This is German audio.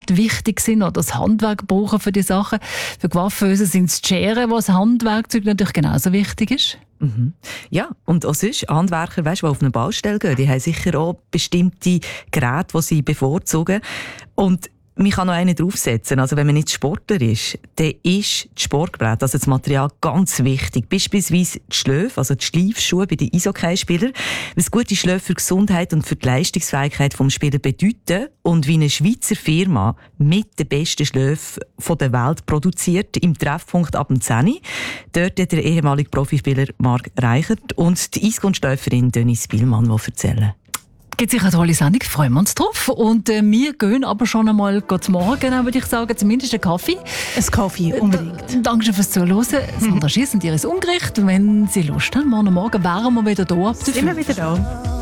Geräte wichtig sind oder das Handwerk brauchen für die Sachen. Für Coiffeuse sind es die Scheren, was Handwerkzeug natürlich genauso wichtig ist. Mhm. Ja, und auch sonst, Handwerker, die auf eine Baustelle gehen, die haben sicher auch bestimmte Geräte, die sie bevorzugen. Und man kann noch einen draufsetzen. Also wenn man nicht Sportler ist, dann ist das Sportgerät, also das Material, ganz wichtig. Beispielsweise die Schläfe, also die Schleifschuhe bei den Eishockeyspielern. Was gute Schläfe für die Gesundheit und für die Leistungsfähigkeit des Spielers bedeuten und wie eine Schweizer Firma mit den besten Schläfen der Welt produziert, im Treffpunkt ab dem 10. Dort hat der ehemalige Profispieler Marc Reichert und die Eiskunstläuferin Denise Bielmann, die erzählen. Gibt sicher eine tolle Sendung, freuen wir uns drauf. Und wir gehen aber schon einmal zum Morgen, würde ich sagen, zumindest einen Kaffee. Ein Kaffee, unbedingt. Dankeschön fürs Zuhören. Sandra Schiess und Iris Umgericht. Wenn Sie Lust haben, morgen wären wir wieder da. Sind wir wieder da.